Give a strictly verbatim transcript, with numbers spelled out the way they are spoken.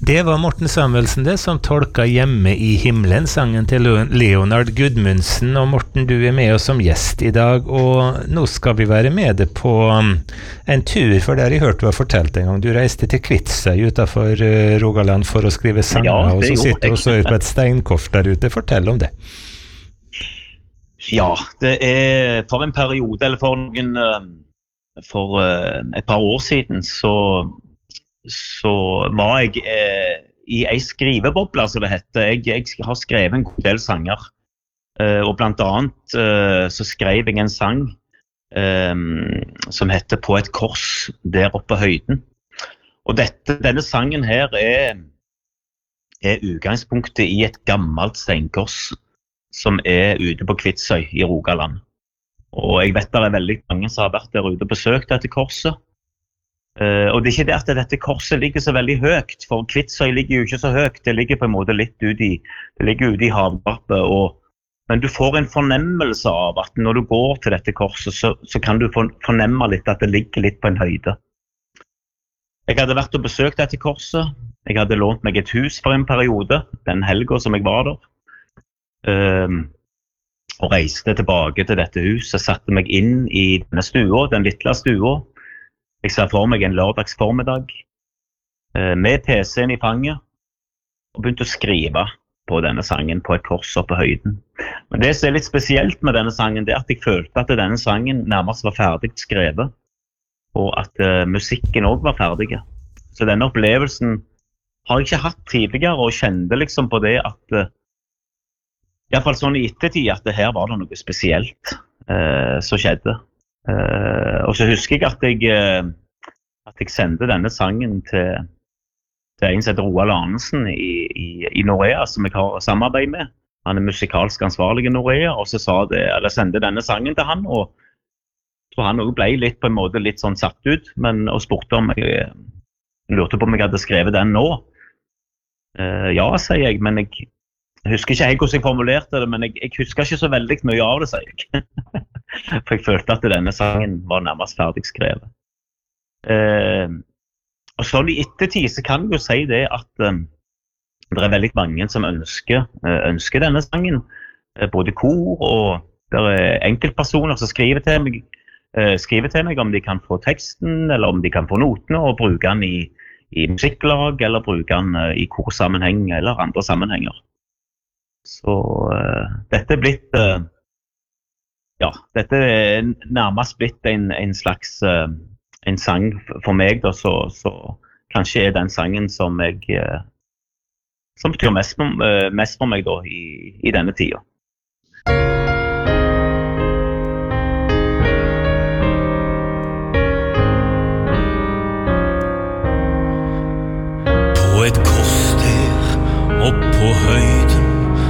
Det var Morten Samuelsen det, som tolka Hjemme i himmelen, sangen til Leonard Gudmundsen. Og Morten, du er med oss som gjest i dag, og nå skal vi være med deg på en tur, for det har jeg hørt du har fortalt en gang. Du reiste til Kvitsøy utenfor Rogaland for å skrive sanger, ja, og så sitter du også på et steinkors der ute. Fortell om det. Ja, det er for en periode, eller for noen, for et par år siden, så så var jeg eh, i en skriveboble, som det heter. Jeg, jeg har skrevet en god del sanger. Eh, og blant annet eh, så skrev jeg en sang eh, som heter På et kors der oppe høyden. Og dette, denne sangen her er, er utgangspunktet i et gammelt steinkors som er ute på Kvitsøy i Rogaland. Og jeg vet det er veldig mange som har vært der ute og besøkt dette korset. Uh, og det er ikke det at dette korset ligger så veldig høyt, for Kvitsøy ligger jo ikke så høyt, det ligger på en måte litt ut i, det ligger ute i havgapet, og, men du får en fornemmelse av at når du går til dette korset, så, så kan du fornemme litt at det ligger litt på en høyde. Jeg hadde vært og besøkt dette korset, jeg hadde lånt meg et hus for en periode, den helgen som jeg var der, uh, og reiste tilbake til dette huset, satte meg inn i denne stua, den lille stua. Jeg ser for meg en lørdags formiddag eh, med P C-en i fanget og begynte å skrive på denne sangen på et kors oppe på høyden. Men det som er litt spesielt med denne sangen, det er at jeg følte at denne sangen nærmest var ferdig skrevet, og at eh, musikken også var ferdig. Så denne opplevelsen har jeg ikke hatt tidligere, og kjente liksom på det at eh, i hvert fall sånn i ettertid at det her var det noe spesielt eh, som skjedde. Uh, og så husker jeg at jeg, uh, at jeg sendte denne sangen til, til en som heter Roald Arnesen i, i, i Norea, som jeg har samarbeid med. Han er musikalsk ansvarlig i Norea, og så sa det, eller sendte denne sangen til han, og jeg tror han også ble litt på en måte litt sånn satt ut, men, og spurte om jeg, jeg lurte på om jeg hadde skrevet den nå. Uh, ja, sier jeg, men jeg Jeg husker ikke helt hvordan jeg formulerte det, men jeg, jeg husker ikke så veldig mye av det, sier jeg. For jeg følte at denne sangen var nærmest ferdig skrevet. Eh, og sånn i ettertid så kan jeg jo si det at eh, det er veldig mange som ønsker, eh, ønsker denne sangen. Eh, både kor og det er enkeltpersoner som skriver til meg, eh, skriver til meg om de kan få teksten, eller om de kan få notene og bruke den i, i musikklag, eller bruke den eh, i korsammenheng eller andre sammenhenger. Så uh, dette er blitt uh, ja, dette er nærmest blitt en, en slags uh, en sang for meg da, så, så kanskje er den sangen som jeg uh, som betyr mest, uh, mest for meg da i, i denne tida. På et kors der opp på høyden